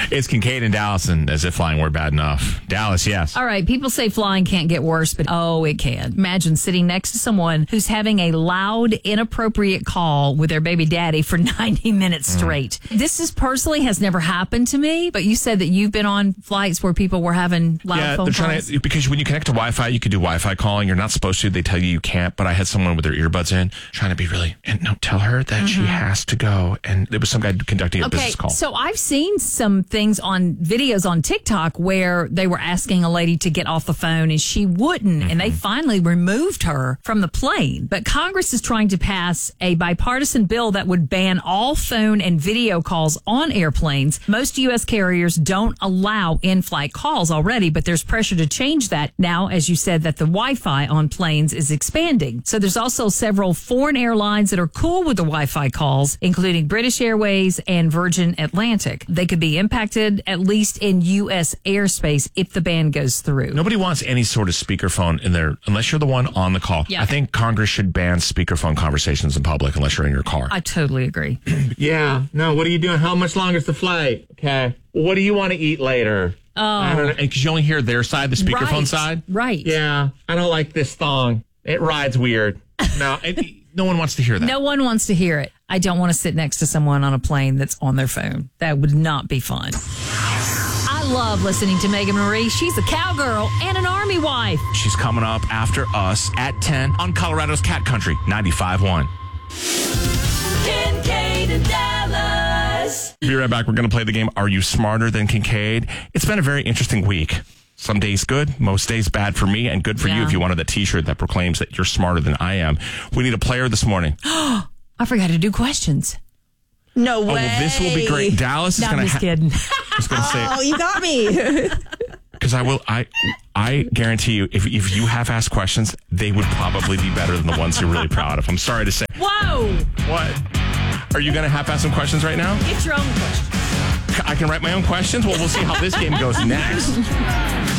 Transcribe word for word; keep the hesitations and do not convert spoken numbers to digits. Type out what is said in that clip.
It's Kincaid and Dallas, and as if flying were bad enough. Dallas, yes. All right, people say flying can't get worse, but oh, it can. Imagine sitting next to someone who's having a loud, inappropriate call with their baby daddy for ninety minutes straight. Mm. This is personally has never happened to me, but you said that you've been on flights where people were having loud yeah, phone they're trying calls. to, because when you connect to Wi-Fi, you can do Wi-Fi calling. You're not supposed to. They tell you you can't, but I had someone with their earbuds in trying to be really, and no, tell her that mm-hmm. she has to go. And it was some guy conducting a okay, business call. So I've seen some things on videos on TikTok where they were asking a lady to get off the phone and she wouldn't. Mm-hmm. And they finally removed her from the plane. But Congress is trying to pass a bipartisan bill that would ban all phone and video calls on airplanes. Most U S carriers don't allow in-flight calls already, but there's pressure to change that now, as you said, that the Wi-Fi on planes is expanding. So there's also several foreign airlines that are cool with the Wi-Fi calls, including British Airways and Virgin Atlantic. They could be impacted at least in U S airspace if the ban goes through. Nobody wants any sort of speakerphone in there unless you're the one on the call. Yeah. I think Congress should ban speakerphone conversations in public unless you're in your car. I totally agree. Yeah. No, what are you doing? How much longer is the flight? Okay. What do you want to eat later? Oh. I don't know. Because you only hear their side, the speakerphone right. side. Right. Yeah. I don't like this thong. It rides weird. No, it, no one wants to hear that. No one wants to hear it. I don't want to sit next to someone on a plane that's on their phone. That would not be fun. I love listening to Megan Marie. She's a cowgirl and an Army wife. She's coming up after us at ten on Colorado's Cat Country, ninety-five point one. Kincaid and Dallas. Be right back. We're going to play the game, Are You Smarter Than Kincaid? It's been a very interesting week. Some days good, most days bad for me, and good for yeah. you if you wanted a T-shirt that proclaims that you're smarter than I am. We need a player this morning. I forgot to do questions. No way. Oh, well, this will be great. Dallas no, is going to I'm just kidding. I was going to say Oh, you got me. because I will. I I guarantee you, if if you have asked questions, they would probably be better than the ones you're really proud of. I'm sorry to say. Whoa! What? Are you going to half ask some questions right now? Get your own questions. I can write my own questions. Well, we'll see how this game goes next.